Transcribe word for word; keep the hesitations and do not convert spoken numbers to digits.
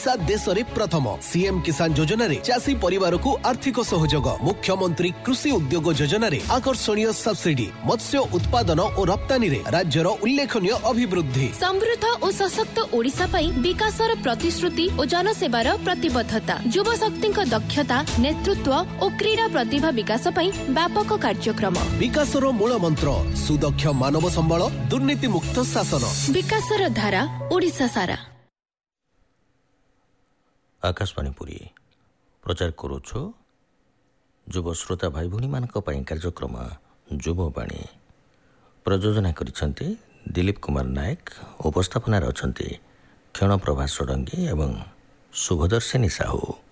ओडिशा देश रे प्रथम सीएम किसान योजना रे चासी परिवार को आर्थिक सहयोग मुख्यमंत्री कृषि उद्योग योजना रे आकर्षणीय सब्सिडी मत्स्य उत्पादन और रप्तानी रे राज्यर उल्लेखनीय अभिवृद्धि समृद्ध और सशक्त ओडिशा पई विकासर प्रतिश्रुति और जनसेवार प्रतिबद्धता युवा शक्ति दक्षता नेतृत्व और क्रीड़ा प्रतिभा विकास पई व्यापक कार्यक्रम विकासर मूल मंत्र सुदक्ष मानव संबल दुर्नीति मुक्त शासन विकासर धारा ओडिशा सारा। आकाशवाणी पुरी प्रचार करुछु युव श्रोता भाई भूणी मानक पई कार्यक्रम युववाणी प्रयोजना करिसंती दिलीप कुमार नायक उपस्थापना रचंती क्षण प्रभा षडंगी एवं सुभदर्शिनी साहू।